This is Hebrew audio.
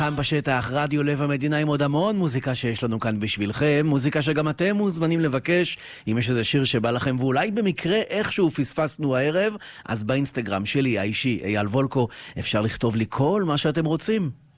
חם בשטח, רדיו לב המדינה עם עוד המון מוזיקה שיש לנו כאן בשבילכם, מוזיקה שגם אתם מוזמנים לבקש, אם יש איזה שיר שבא לכם ואולי במקרה איכשהו פספסנו הערב, אז באינסטגרם שלי האישי, אייל וולקו, אפשר לכתוב לי כל מה שאתם רוצים.